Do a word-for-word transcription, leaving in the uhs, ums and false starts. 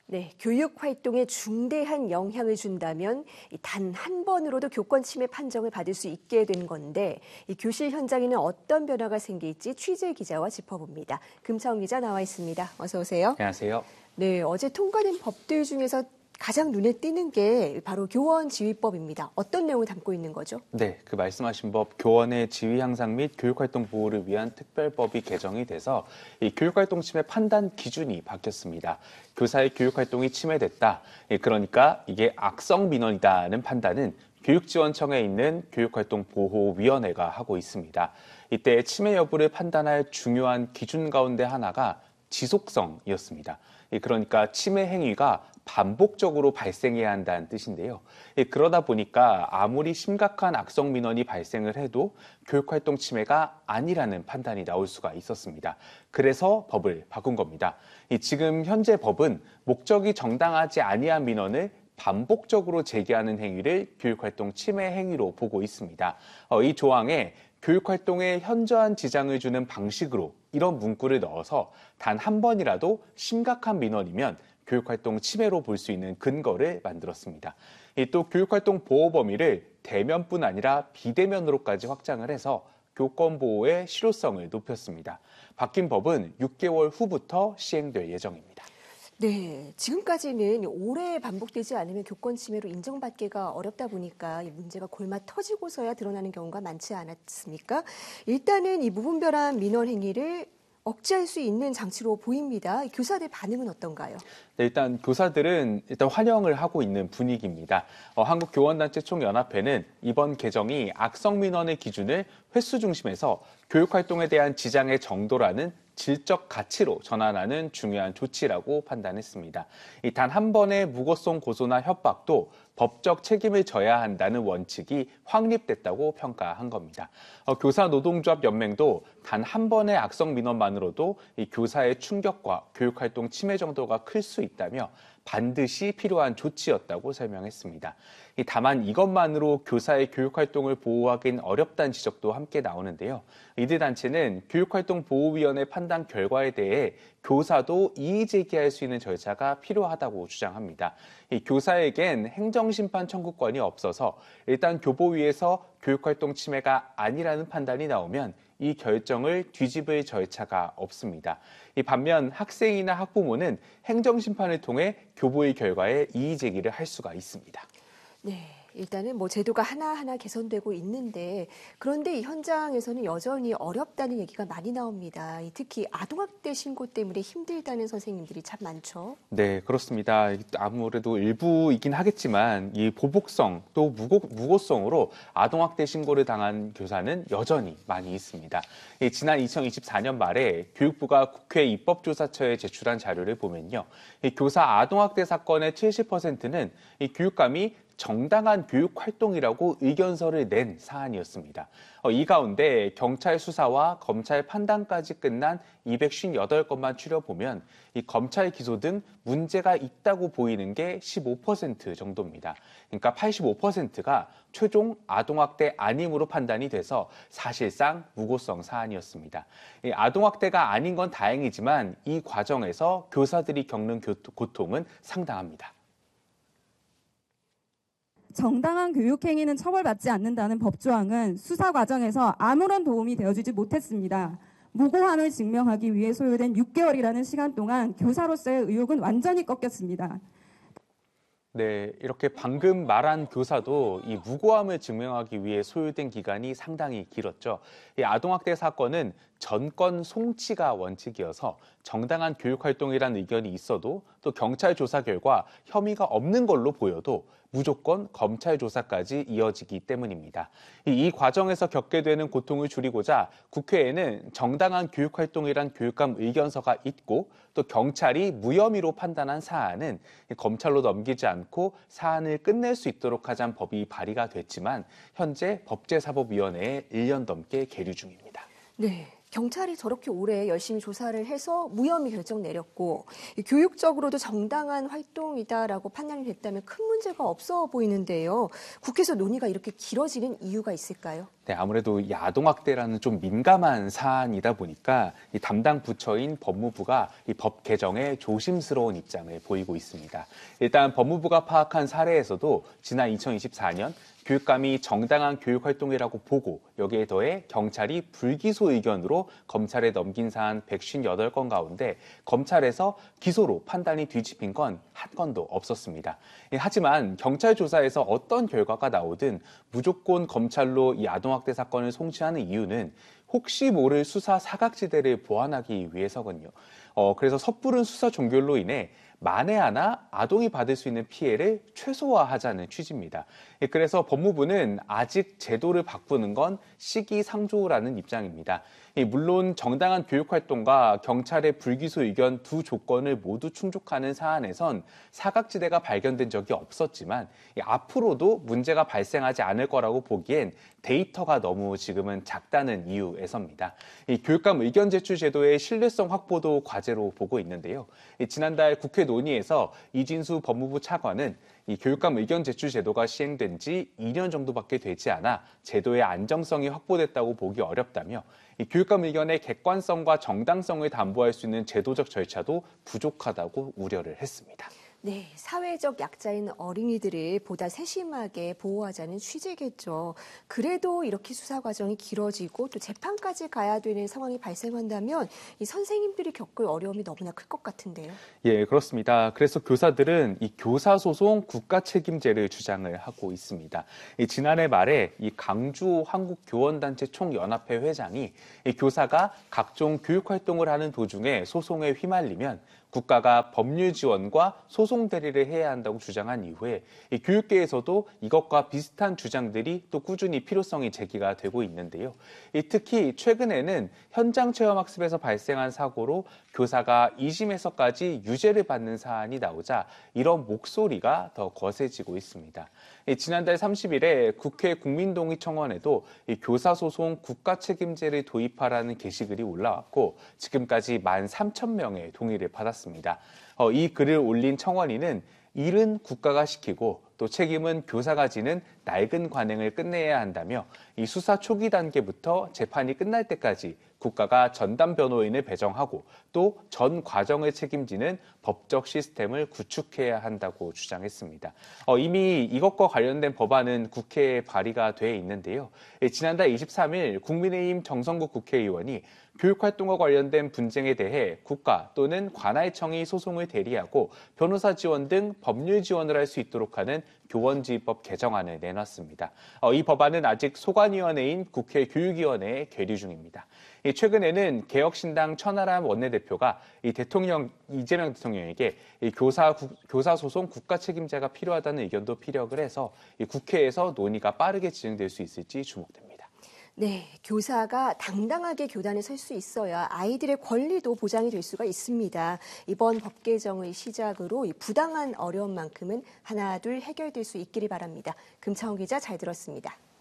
네, 교육 활동에 중대한 영향을 준다면 단 한 번으로도 교권 침해 판정을 받을 수 있게 된 건데 이 교실 현장에는 어떤 변화가 생길지 취재 기자와 짚어봅니다. 금차원 기자 나와 있습니다. 어서 오세요. 안녕하세요. 네, 어제 통과된 법들 중에서 가장 눈에 띄는 게 바로 교원 지휘법입니다. 어떤 내용을 담고 있는 거죠? 네, 그 말씀하신 법 교원의 지위 향상 및 교육활동 보호를 위한 특별법이 개정이 돼서 이 교육활동 침해 판단 기준이 바뀌었습니다. 교사의 교육활동이 침해됐다. 그러니까 이게 악성 민원이다는 판단은 교육지원청에 있는 교육활동보호위원회가 하고 있습니다. 이때 침해 여부를 판단할 중요한 기준 가운데 하나가 지속성이었습니다. 그러니까 침해 행위가 반복적으로 발생해야 한다는 뜻인데요. 그러다 보니까 아무리 심각한 악성 민원이 발생을 해도 교육활동 침해가 아니라는 판단이 나올 수가 있었습니다. 그래서 법을 바꾼 겁니다. 지금 현재 법은 목적이 정당하지 아니한 민원을 반복적으로 제기하는 행위를 교육활동 침해 행위로 보고 있습니다. 이 조항에 교육활동에 현저한 지장을 주는 방식으로 이런 문구를 넣어서 단 한 번이라도 심각한 민원이면 교육활동 침해로 볼 수 있는 근거를 만들었습니다. 또 교육활동 보호 범위를 대면뿐 아니라 비대면으로까지 확장을 해서 교권 보호의 실효성을 높였습니다. 바뀐 법은 육 개월 후부터 시행될 예정입니다. 네, 지금까지는 오래 반복되지 않으면 교권 침해로 인정받기가 어렵다 보니까 이 문제가 골마 터지고서야 드러나는 경우가 많지 않았습니까? 일단은 이 무분별한 민원 행위를 억제할 수 있는 장치로 보입니다. 교사들 반응은 어떤가요? 네, 일단 교사들은 일단 환영을 하고 있는 분위기입니다. 어, 한국교원단체 총연합회는 이번 개정이 악성 민원의 기준을 횟수 중심에서 교육활동에 대한 지장의 정도라는 질적 가치로 전환하는 중요한 조치라고 판단했습니다. 단 한 번의 무고성 고소나 협박도 법적 책임을 져야 한다는 원칙이 확립됐다고 평가한 겁니다. 어, 교사노동조합연맹도 단 한 번의 악성 민원만으로도 이 교사의 충격과 교육활동 침해 정도가 클 수 있다며 반드시 필요한 조치였다고 설명했습니다. 다만 이것만으로 교사의 교육활동을 보호하기는 어렵다는 지적도 함께 나오는데요. 이들 단체는 교육활동보호위원회 판단 결과에 대해 교사도 이의 제기할 수 있는 절차가 필요하다고 주장합니다. 이 교사에겐 행정심판 청구권이 없어서 일단 교보위에서 교육활동 침해가 아니라는 판단이 나오면 이 결정을 뒤집을 절차가 없습니다. 이 반면 학생이나 학부모는 행정심판을 통해 교보의 결과에 이의 제기를 할 수가 있습니다. 네, 일단은 뭐 제도가 하나하나 개선되고 있는데 그런데 이 현장에서는 여전히 어렵다는 얘기가 많이 나옵니다. 특히 아동학대 신고 때문에 힘들다는 선생님들이 참 많죠. 네, 그렇습니다. 아무래도 일부이긴 하겠지만 이 보복성 또 무고, 무고성으로 아동학대 신고를 당한 교사는 여전히 많이 있습니다. 지난 이천이십사 년 말에 교육부가 국회 입법조사처에 제출한 자료를 보면요. 이 교사 아동학대 사건의 칠십 퍼센트는 이 교육감이 정당한 교육활동이라고 의견서를 낸 사안이었습니다. 어, 이 가운데 경찰 수사와 검찰 판단까지 끝난 이백오십팔 건만 추려보면 이 검찰 기소 등 문제가 있다고 보이는 게 십오 퍼센트 정도입니다. 그러니까 팔십오 퍼센트가 최종 아동학대 아님으로 판단이 돼서 사실상 무고성 사안이었습니다. 이 아동학대가 아닌 건 다행이지만 이 과정에서 교사들이 겪는 고통은 상당합니다. 정당한 교육행위는 처벌받지 않는다는 법조항은 수사 과정에서 아무런 도움이 되어주지 못했습니다. 무고함을 증명하기 위해 소요된 육 개월이라는 시간 동안 교사로서의 의욕은 완전히 꺾였습니다. 네, 이렇게 방금 말한 교사도 이 무고함을 증명하기 위해 소요된 기간이 상당히 길었죠. 이 아동학대 사건은 전건 송치가 원칙이어서 정당한 교육활동이라는 의견이 있어도 또 경찰 조사 결과 혐의가 없는 걸로 보여도 무조건 검찰 조사까지 이어지기 때문입니다. 이, 이 과정에서 겪게 되는 고통을 줄이고자 국회에는 정당한 교육활동이란 교육감 의견서가 있고 또 경찰이 무혐의로 판단한 사안은 검찰로 넘기지 않고 사안을 끝낼 수 있도록 하자는 법이 발의가 됐지만 현재 법제사법위원회에 일 년 넘게 계류 중입니다. 네. 경찰이 저렇게 오래 열심히 조사를 해서 무혐의 결정 내렸고 교육적으로도 정당한 활동이다라고 판단이 됐다면 큰 문제가 없어 보이는데요. 국회에서 논의가 이렇게 길어지는 이유가 있을까요? 네, 아무래도 이 아동학대라는 좀 민감한 사안이다 보니까 이 담당 부처인 법무부가 이 법 개정에 조심스러운 입장을 보이고 있습니다. 일단 법무부가 파악한 사례에서도 지난 이천이십사 년 교육감이 정당한 교육활동이라고 보고 여기에 더해 경찰이 불기소 의견으로 검찰에 넘긴 사안 백오십팔 건 가운데 검찰에서 기소로 판단이 뒤집힌 건 한 건도 없었습니다. 하지만 경찰 조사에서 어떤 결과가 나오든 무조건 검찰로 이 아동학대 사건을 송치하는 이유는 혹시 모를 수사 사각지대를 보완하기 위해서거든요. 어, 그래서 섣부른 수사 종결로 인해 만에 하나 아동이 받을 수 있는 피해를 최소화하자는 취지입니다. 그래서 법무부는 아직 제도를 바꾸는 건 시기상조라는 입장입니다. 물론 정당한 교육활동과 경찰의 불기소 의견 두 조건을 모두 충족하는 사안에선 사각지대가 발견된 적이 없었지만 앞으로도 문제가 발생하지 않을 거라고 보기엔 데이터가 너무 지금은 작다는 이유에서입니다. 이 교육감 의견 제출 제도의 신뢰성 확보도 과제로 보고 있는데요. 지난달 국회 논의에서 이진수 법무부 차관은 이 교육감 의견 제출 제도가 시행된 지 이 년 정도밖에 되지 않아 제도의 안정성이 확보됐다고 보기 어렵다며 이 교육감 의견의 객관성과 정당성을 담보할 수 있는 제도적 절차도 부족하다고 우려를 했습니다. 네, 사회적 약자인 어린이들을 보다 세심하게 보호하자는 취지겠죠. 그래도 이렇게 수사 과정이 길어지고 또 재판까지 가야 되는 상황이 발생한다면 이 선생님들이 겪을 어려움이 너무나 클 것 같은데요. 예, 그렇습니다. 그래서 교사들은 이 교사소송 국가 책임제를 주장을 하고 있습니다. 이 지난해 말에 이 강주 한국교원단체 총연합회 회장이 이 교사가 각종 교육활동을 하는 도중에 소송에 휘말리면 국가가 법률 지원과 소송 대리를 해야 한다고 주장한 이후에 이 교육계에서도 이것과 비슷한 주장들이 또 꾸준히 필요성이 제기가 되고 있는데요. 이 특히 최근에는 현장 체험 학습에서 발생한 사고로 교사가 이심에서까지 유죄를 받는 사안이 나오자 이런 목소리가 더 거세지고 있습니다. 이 지난달 삼십 일에 국회 국민동의청원에도 이 교사소송 국가 책임제를 도입하라는 게시글이 올라왔고 지금까지 만 삼천 명의 동의를 받았습니다. 어, 이 글을 올린 청원인은 일은 국가가 시키고 또 책임은 교사가 지는 낡은 관행을 끝내야 한다며 이 수사 초기 단계부터 재판이 끝날 때까지 국가가 전담 변호인을 배정하고 또 전 과정을 책임지는 법적 시스템을 구축해야 한다고 주장했습니다. 어, 이미 이것과 관련된 법안은 국회에 발의가 돼 있는데요. 예, 지난달 이십삼 일 국민의힘 정성국 국회의원이 교육활동과 관련된 분쟁에 대해 국가 또는 관할청이 소송을 대리하고 변호사 지원 등 법률 지원을 할 수 있도록 하는 교원지휘법 개정안을 내놨습니다. 어, 이 법안은 아직 소관위원회인 국회 교육위원회에 계류 중입니다. 최근에는 개혁신당 천하람 원내대표가 이 대통령 이재명 대통령에게 이 교사 교사 소송 국가 책임제가 필요하다는 의견도 피력을 해서 이 국회에서 논의가 빠르게 진행될 수 있을지 주목됩니다. 네, 교사가 당당하게 교단에 설 수 있어야 아이들의 권리도 보장이 될 수가 있습니다. 이번 법 개정의 시작으로 이 부당한 어려움만큼은 하나 둘 해결될 수 있기를 바랍니다. 금창호 기자 잘 들었습니다.